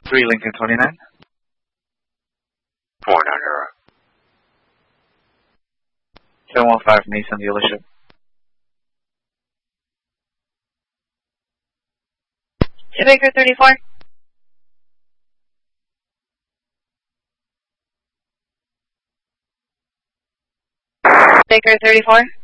3 Lincoln 29. 490. 715 Nissan dealership. Baker 34. Baker 34.